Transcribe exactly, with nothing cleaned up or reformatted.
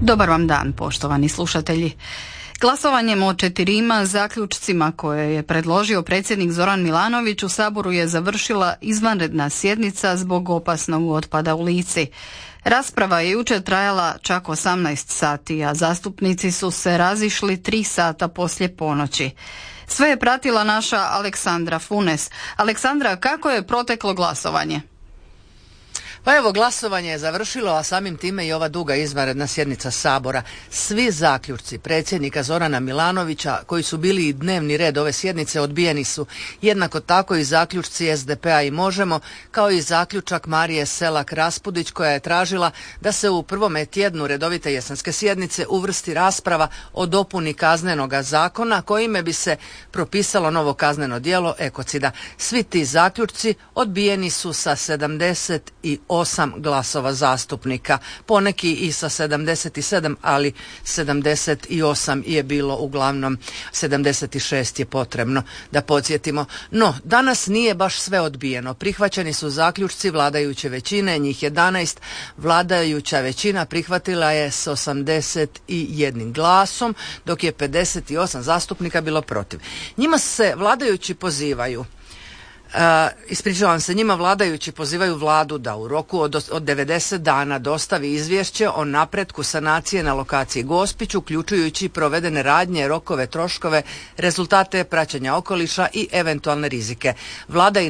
Dobar vam dan, poštovani slušatelji. Glasovanjem o četirima zaključcima koje je predložio predsjednik Zoran Milanović u Saboru je završila izvanredna sjednica zbog opasnog otpada u Lici. Rasprava je jučer trajala čak osamnaest sati, a zastupnici su se razišli tri sata poslije ponoći. Sve je pratila naša Aleksandra Funes. Aleksandra, kako je proteklo glasovanje? Pa evo, glasovanje je završilo, a samim time i ova duga izvanredna sjednica Sabora. Svi zaključci predsjednika Zorana Milanovića, koji su bili i dnevni red ove sjednice, odbijeni su. Jednako tako i zaključci es de pe a i Možemo, kao i zaključak Marije Selak Raspudić, koja je tražila da se u prvome tjednu redovite jesenske sjednice uvrsti rasprava o dopuni kaznenoga zakona, kojime bi se propisalo novo kazneno djelo ekocida. Svi ti zaključci odbijeni su sa sedamdeset osam glasova zastupnika, poneki i sa sedamdeset sedam, ali sedamdeset osam je bilo uglavnom, sedamdeset šest je potrebno da podsjetimo. No, danas nije baš sve odbijeno. Prihvaćeni su zaključci vladajuće većine, njih jedanaest. Vladajuća većina prihvatila je s osamdeset jednim glasom, dok je pedeset osam zastupnika bilo protiv. Njima se vladajući pozivaju Uh, ispričavam se, njima vladajući pozivaju vladu da u roku od, od devedeset dana dostavi izvješće o napretku sanacije na lokaciji Gospić, uključujući provedene radnje, rokove, troškove, rezultate praćenja okoliša i eventualne rizike. Vlada i